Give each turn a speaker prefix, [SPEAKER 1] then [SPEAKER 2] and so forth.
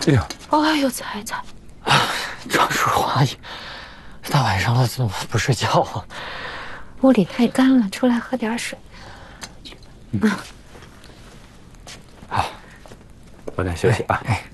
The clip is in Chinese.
[SPEAKER 1] 哎呀，
[SPEAKER 2] 哎呦，才，
[SPEAKER 3] 张淑华，大晚上了怎么不睡觉啊？
[SPEAKER 2] 屋里太干了，出来喝点水。
[SPEAKER 1] 好，早点休息啊。
[SPEAKER 3] 哎。